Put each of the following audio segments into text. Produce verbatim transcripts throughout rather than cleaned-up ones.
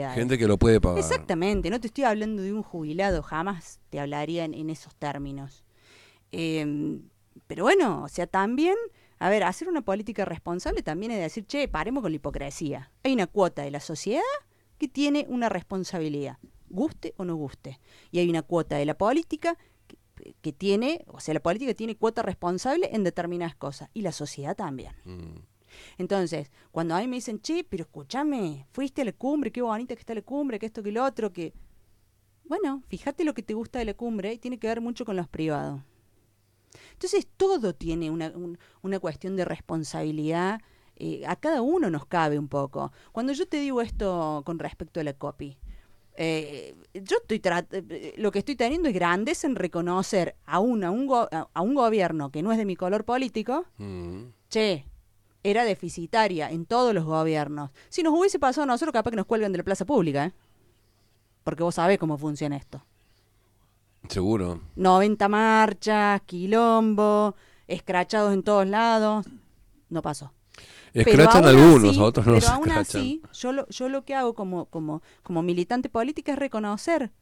Gente que lo puede pagar. Exactamente, no te estoy hablando de un jubilado, jamás te hablaría en, en esos términos. Eh, pero bueno, o sea, también, a ver, hacer una política responsable también es decir, che, paremos con la hipocresía. Hay una cuota de la sociedad que tiene una responsabilidad, guste o no guste. Y hay una cuota de la política que, que tiene, o sea, la política tiene cuota responsable en determinadas cosas, y la sociedad también. Mm. Entonces, cuando a mí me dicen, che, pero escúchame, fuiste a la cumbre, qué bonita que está la cumbre, que esto, que lo otro, que... Bueno, fíjate lo que te gusta de la cumbre y tiene que ver mucho con los privados. Entonces, todo tiene una, un, una cuestión de responsabilidad. Eh, a cada uno nos cabe un poco. Cuando yo te digo esto con respecto a la copy, eh, yo estoy trat- lo que estoy teniendo es grandeza en reconocer a un, a un, go- a un gobierno que no es de mi color político, mm. che, era deficitaria en todos los gobiernos. Si nos hubiese pasado a nosotros, capaz que nos cuelgan de la plaza pública, ¿eh? Porque vos sabés cómo funciona esto. Seguro. noventa marchas, quilombo, escrachados en todos lados. No pasó. Escrachan algunos, a otros no pero se aún escrachan. así, yo lo, yo lo que hago como, como, como militante política es reconocer.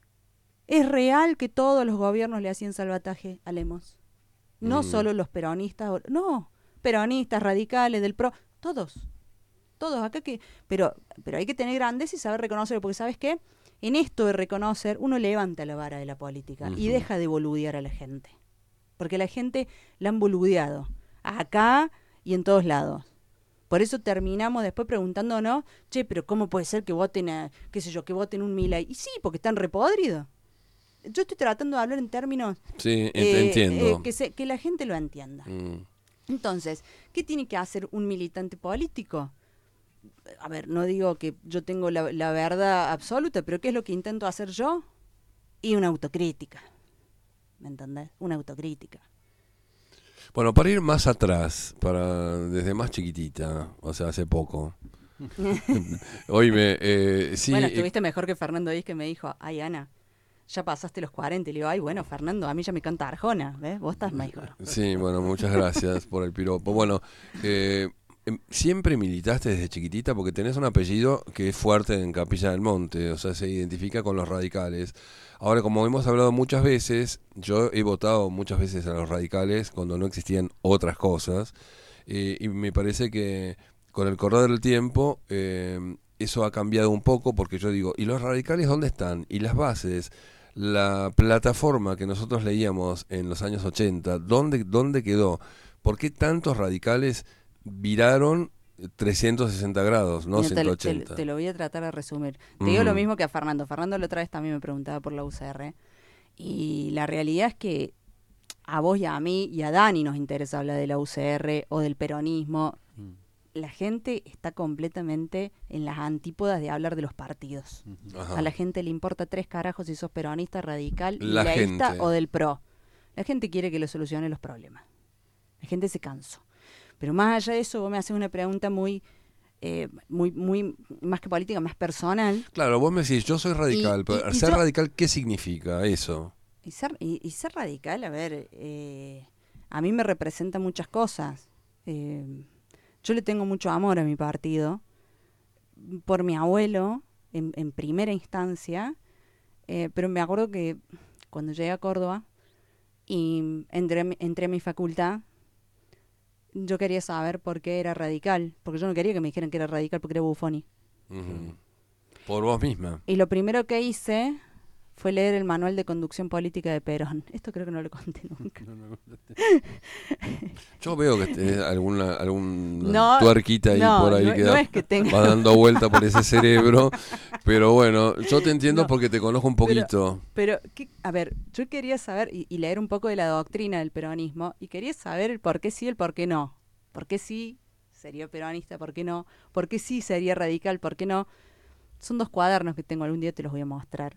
Es real que todos los gobiernos le hacían salvataje a Lemos. No mm. solo los peronistas, no, peronistas, radicales, del PRO, todos. Todos acá que... Pero, pero hay que tener grandeza y saber reconocerlo, porque ¿sabes qué? En esto de reconocer, uno levanta la vara de la política uh-huh. y deja de boludear a la gente. Porque la gente la han boludeado, acá y en todos lados. Por eso terminamos después preguntándonos, che, pero ¿cómo puede ser que voten, a, qué sé yo, que voten un Milei? Y sí, porque están repodridos. Yo estoy tratando de hablar en términos... Sí, eh, entiendo. Eh, que, se, que la gente lo entienda. Mm. Entonces, ¿qué tiene que hacer un militante político? A ver, no digo que yo tengo la, la verdad absoluta, pero ¿qué es lo que intento hacer yo? Y una autocrítica. ¿Me entendés? Una autocrítica. Bueno, para ir más atrás, para desde más chiquitita, o sea, hace poco. Oíme, eh, sí. Bueno, estuviste eh, mejor que Fernando Díaz, que me dijo, ay, Ana, ya pasaste los cuarenta. Y le digo, ay, bueno, Fernando, a mí ya me canta Arjona, ¿ves? Vos estás mejor. Sí, bueno, muchas gracias por el piropo. Bueno, eh, siempre militaste desde chiquitita porque tenés un apellido que es fuerte en Capilla del Monte, o sea, se identifica con los radicales. Ahora, como hemos hablado muchas veces, yo he votado muchas veces a los radicales cuando no existían otras cosas, eh, y me parece que con el correr del tiempo eh, eso ha cambiado un poco, porque yo digo, ¿y los radicales dónde están? ¿Y las bases? La plataforma que nosotros leíamos en los años ochenta, ¿dónde, dónde quedó? ¿Por qué tantos radicales viraron trescientos sesenta grados, no Mira, ciento Te, ochenta? te, te lo voy a tratar de resumir. Te mm. digo lo mismo que a Fernando. Fernando la otra vez también me preguntaba por la U C R. Y la realidad es que a vos y a mí y a Dani nos interesa hablar de la U C R o del peronismo. Mm. La gente está completamente en las antípodas de hablar de los partidos. Ajá. A la gente le importa tres carajos si sos peronista, radical, leísta o del PRO. La gente quiere que le solucione los problemas. La gente se cansó. Pero más allá de eso, vos me haces una pregunta muy, eh, muy, muy, más que política, más personal. Claro, vos me decís, yo soy radical, y, pero y, y ser yo, radical, ¿qué significa eso? Y ser, y, y ser radical, a ver, eh, a mí me representa muchas cosas. Eh, yo le tengo mucho amor a mi partido, por mi abuelo, en, en primera instancia, eh, pero me acuerdo que cuando llegué a Córdoba y entré, entré a mi facultad, yo quería saber por qué era radical, porque yo no quería que me dijeran que era radical porque era Buffoni. Uh-huh. Por vos misma. Y lo primero que hice fue leer el manual de conducción política de Perón. Esto creo que no lo conté nunca. No, no, no. Yo veo que tenés alguna algún no, tuerquita ahí no, por ahí no, que no da, es que tenga... va dando vuelta por ese cerebro, pero bueno, yo te entiendo no, porque te conozco un poquito. Pero, pero ¿qué? A ver, yo quería saber y, y leer un poco de la doctrina del peronismo y quería saber el por qué sí y el por qué no. ¿Por qué sí sería peronista? ¿Por qué no? ¿Por qué sí sería radical? ¿Por qué no? Son dos cuadernos que tengo, algún día te los voy a mostrar.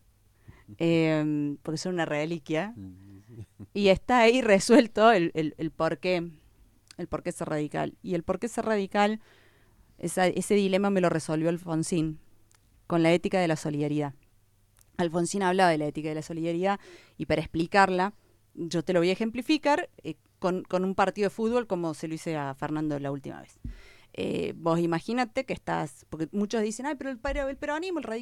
Eh, porque son una reliquia. Y está ahí resuelto el, el, el por qué, el por qué ser radical. Y el por qué ser radical, esa, ese dilema me lo resolvió Alfonsín con la ética de la solidaridad. Alfonsín hablaba de la ética de la solidaridad y para explicarla, yo te lo voy a ejemplificar eh, con, con un partido de fútbol como se lo hice a Fernando la última vez. Eh, vos imagínate que estás, porque muchos dicen, ay, pero el, el peronismo, el radicalismo,